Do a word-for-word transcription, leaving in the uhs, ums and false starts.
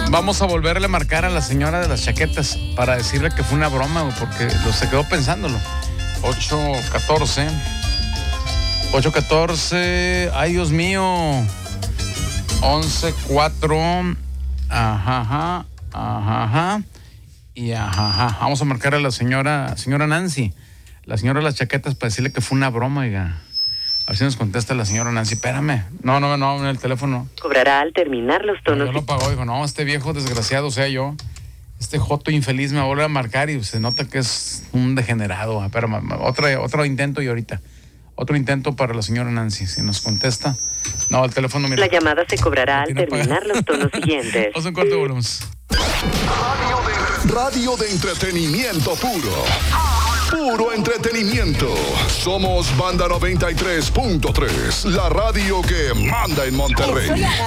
Vamos a volverle a marcar a la señora de las chaquetas para decirle que fue una broma, güey, porque lo se quedó pensándolo. ocho catorce. ocho catorce. Ay, Dios mío. once cuatro. Ajá, ajá, ajá, ajá. Y ajá, ajá. Vamos a marcar a la señora, señora Nancy, la señora de las chaquetas, para decirle que fue una broma, oiga. A ver si nos contesta la señora Nancy. Espérame. No, no, no, en el teléfono. Cobrará al terminar los tonos. Yo lo pago, digo, no, este viejo desgraciado, o sea, yo, este joto infeliz me vuelve a marcar y se nota que es un degenerado. Pero otro, otro intento y ahorita. Otro intento para la señora Nancy. Si nos contesta. No, el teléfono, mira. La llamada se cobrará al terminar los tonos siguientes. Vamos en corto volumen. Radio de, radio de entretenimiento puro. Puro entretenimiento. Somos Banda noventa y tres punto tres, la radio que manda en Monterrey.